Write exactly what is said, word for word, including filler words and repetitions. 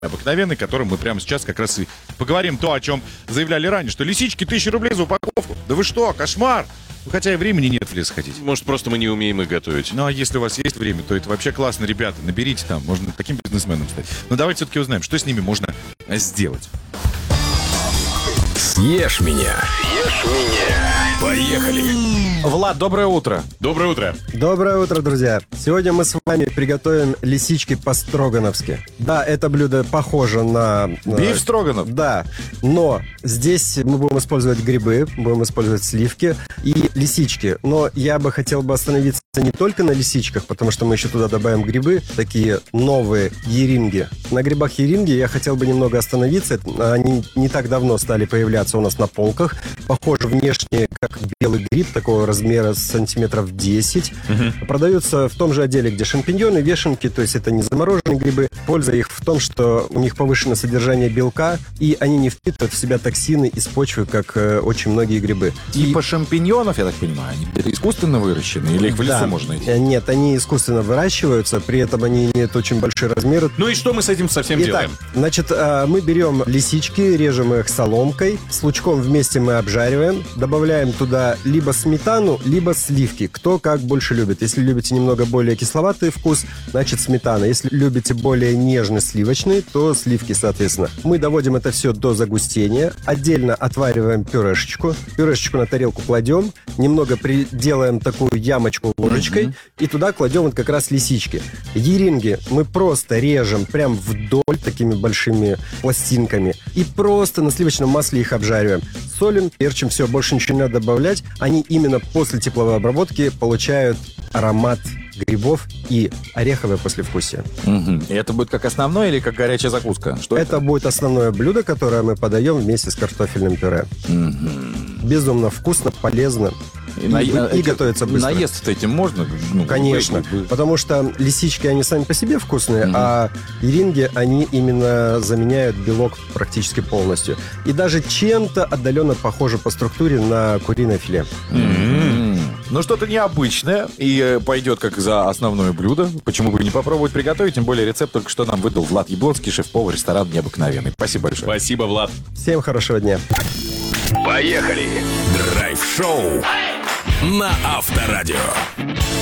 обыкновенный, которым мы прямо сейчас как раз и поговорим то, о чем заявляли ранее, что лисички тысяча рублей за упаковку. Да вы что, кошмар! Ну, хотя и времени нет в лес ходить. Может, просто мы не умеем их готовить. Ну, а если у вас есть время, то это вообще классно, ребята. Наберите там, можно таким бизнесменом стать. Но давайте все-таки узнаем, что с ними можно сделать. Съешь меня. Съешь меня. Поехали. Влад, доброе утро. Доброе утро. Доброе утро, друзья. Сегодня мы с вами приготовим лисички по-строгановски. Да, это блюдо похоже на... Биф строганов? Да, но здесь мы будем использовать грибы, будем использовать сливки и лисички. Но я бы хотел бы остановиться не только на лисичках, потому что мы еще туда добавим грибы, такие новые еринги. На грибах еринги я хотел бы немного остановиться. Они не так давно стали появляться у нас на полках. Похожи внешне как белый гриб, такого размера сантиметров десять. Угу. Продаются в том же отделе, где шампиньоны, вешенки, то есть это не замороженные грибы. Польза их в том, что у них повышенное содержание белка, и они не впитывают в себя токсины из почвы, как э, очень многие грибы. Типа и... шампиньонов, я так понимаю, они искусственно выращены или их в лесу да. можно найти? Нет, они искусственно выращиваются, при этом они имеют очень большие размеры. Ну и что мы с этим совсем Итак, делаем? Значит, мы берем лисички, режем их соломкой, с лучком вместе мы обжариваем, добавляем туда либо сметану, либо сливки, кто как больше любит. Если любите немного более кисловатый вкус, значит сметана. Если любите более нежный сливочный, то сливки, соответственно. Мы доводим это все до загустения, отдельно отвариваем пюрешечку, пюрешечку на тарелку кладем, немного приделаем такую ямочку ложечкой, mm-hmm. и туда кладем вот как раз лисички. Еринги мы просто режем прям вдоль такими большими пластинками и просто на сливочном масле их обжариваем. Солим, перчим, все, больше ничего не надо добавлять. Они именно после тепловой обработки получают аромат грибов и ореховое послевкусие. Угу. И это будет как основное или как горячая закуска? Что это, это будет основное блюдо, которое мы подаем вместе с картофельным пюре. Угу. Безумно вкусно, полезно. И, на, и, и готовится быстро. Наесться этим можно? Ну, конечно, вы, вы... потому что лисички, они сами по себе вкусные, mm-hmm. а еринги, они именно заменяют белок практически полностью. И даже чем-то отдаленно похожи по структуре на куриное филе. Mm-hmm. Ну, что-то необычное и пойдет как за основное блюдо. Почему бы не попробовать приготовить? Тем более рецепт только что нам выдал Влад Яблонский, шеф-повар ресторана «Необыкновенный». Спасибо большое. Спасибо, Влад. Всем хорошего дня. Поехали! Драйв-шоу на Авторадио.